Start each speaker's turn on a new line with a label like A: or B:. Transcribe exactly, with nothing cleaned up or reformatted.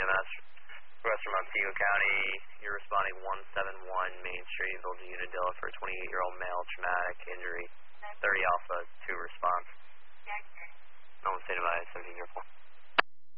A: M S, Western Montego County. You're responding one seven one Main Street, Village of Unadilla for a twenty-eight-year-old male, traumatic injury. thirty Alpha, two response. No one stated by seventeen year four.